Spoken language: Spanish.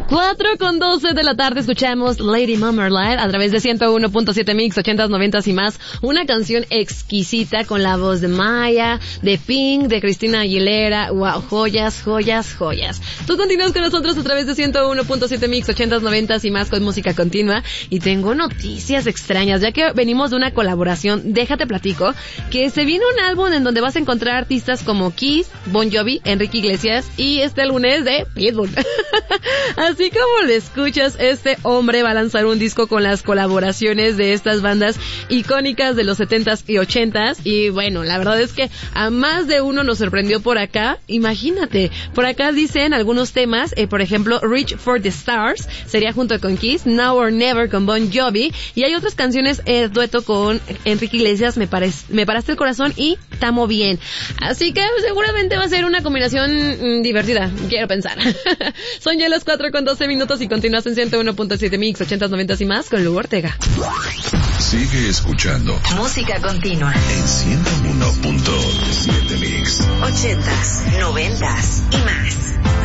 4:12 de la tarde escuchamos Lady Marmalade a través de 101.7 Mix, 80s, 90s y más. Una canción exquisita con la voz de Maya, de Pink, de Cristina Aguilera. Wow, joyas, joyas, joyas. Tú continúas con nosotros a través de 101.7 Mix, 80s, 90s y más con música continua. Y tengo noticias extrañas, ya que venimos de una colaboración, déjate platico, que se viene un álbum en donde vas a encontrar artistas como Kiss, Bon Jovi, Enrique Iglesias y este álbum es de Pitbull. Así como lo escuchas, este hombre va a lanzar un disco con las colaboraciones de estas bandas icónicas de los 70s y 80s. Y bueno, la verdad es que a más de uno nos sorprendió por acá. Imagínate, por acá dicen algunos temas, por ejemplo, Reach for the Stars sería junto con Kiss, Now or Never con Bon Jovi, y hay otras canciones dueto con Enrique Iglesias, Me paraste el corazón y Tamo bien. Así que seguramente va a ser una combinación divertida, quiero pensar. Son ya las 4:12 minutos y continúas en 101.7 Mix, 80s, 90s y más con Lugo Ortega. Sigue escuchando música continua en 101.7 Mix, 80s, 90s y más.